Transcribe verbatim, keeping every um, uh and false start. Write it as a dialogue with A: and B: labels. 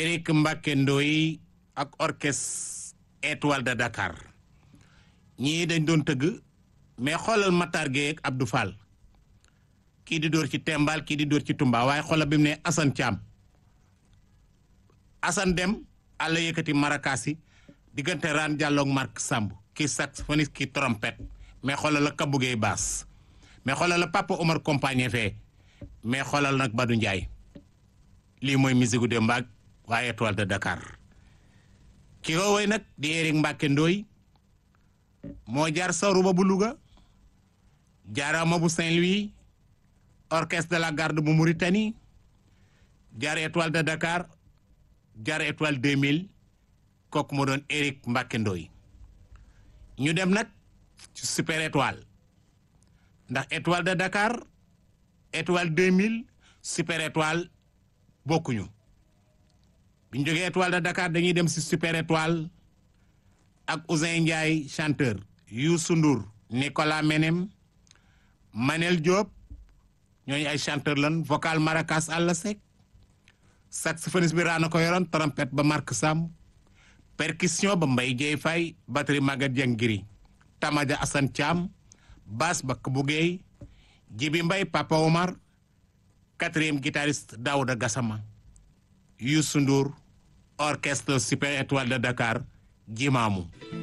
A: Éric Mbacké Ndoye ak orchestre Étoile de Dakar ñii dañ doon tëgg mais xoolal Matar Gueye ak Abdou Fall kii di dóor ci tembal kii di dóor ci tumba waaye xoolal bi mu ne Assane Thiam Assane dem àlla yëkkati marakaas yi diggante Rane Diallo ak Marc Samb kii saxophoniste kii trompette mais xoolal la Kabou Gueye basse mais xoolal la Papa Omar compagnie fee mais xoolal nag Badou Ndiaye lii mooy musique gu démb ak waa Étoile de Dakar ki ko woy nag di Éric Mbacké Ndoye moo jaar Sawruba bu Louga jaarama bu Saint-Louis orchestre de la garde bu Mauritanie jaar Étoile de Dakar jaar Étoile deux mille kooku moo doon Éric Mbacké Ndoye ñu dem nag ci Super Étoile ndax Étoile de Dakar Étoile deux mille Super Étoile bokkuñu bi ñu jógee Étoile de Dakar dañuy dem ci Super Étoile ak Ousseyn Ndiaye chanteur Youssou Ndour Nicolas Menem Manel Diop ñooñu ay chanteur lan vocal maracas Alla Seck saxophoniste bi Rana ko yoroon trompette ba Marc Samb percussion ba Mbaye Dieye Faye batterie Maguette Dieng Giri tamaja Assane Thiam basse ba Kabou Gueye Djibi Mbaye Papa Omar quatrième guitariste Daouda Gassama Youssou Ndour orchestre Super Étoile de Dakar Jimaamu